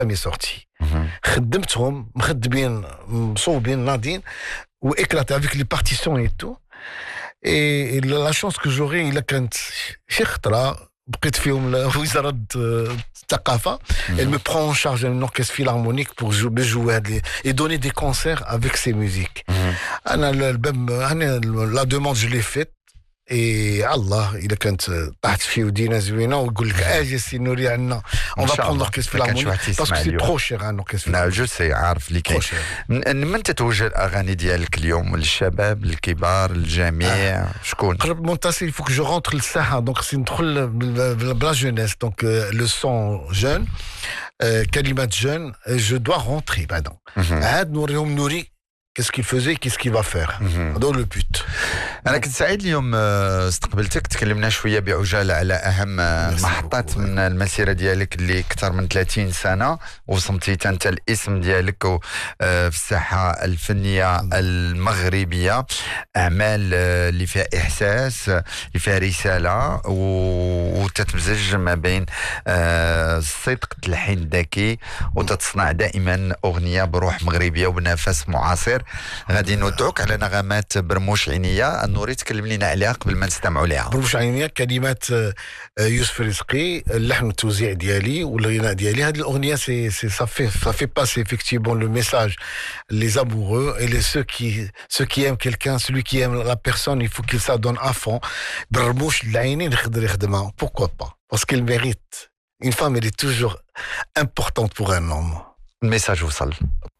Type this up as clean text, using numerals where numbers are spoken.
est sorti. خدمتهم مخدمين مصوبين ناضين وإكلات avec les partitions et tout. Et la chance que j'aurais إلا كانت شي خطرة بقيت فيهم وزارة الثقافة. Elle me prend en charge un orchestre philharmonique pour jouer et donner des concerts avec ses musiques. La demande je l'ai faite. Et Allah, il a quand طاحت فيه ودينا زوينه ويقول لك اجي سي نوري عندنا on va prendre l'orchestre philharmonique parce que c'est trop cher un orchestre لا جو سي عارف اللي كاين من تتوجه الاغاني ديالك اليوم للشباب الكبار الجميع شكون قرب منتصر il faut que je rentre للساحه دونك سي ندخل بلا jeunesse donc le son jeune كلمات jeune je dois rentrer بعدا عاد نوريهم نوري qu'est-ce qu'il faisait qu'est-ce qu'il va faire dans le but. أنا كنت سعيد اليوم استقبلتك تكلمنا شوية بعجالة على أهم محطات من المسيرة ديالك اللي أكثر من 30 سنة وصمتي أنت الاسم ديالك في الساحة الفنية المغربية أعمال اللي فيها إحساس اللي فيها رسالة وتتمزج ما بين الصدق التلحين الذكي وتتصنع دائما أغنية بروح مغربية وبنفس معاصر. غادي نودعوك على نغمات برموش عينية نوري تكلم لنا عليها قبل ما نستمعوا لها. برموش عينية كلمات يوسف رزقي اللحن التوزيع ديالي والغناء ديالي. هذه الأغنية ça fait passer effectivement le message les amoureux et ceux qui aiment quelqu'un, celui qui aime la personne, il faut qu'il s'adonne à fond. برموش العينين يقدر يخدمها pourquoi pas parce qu'elle mérite. Une femme elle est toujours importante pour un homme. الميساج وصل.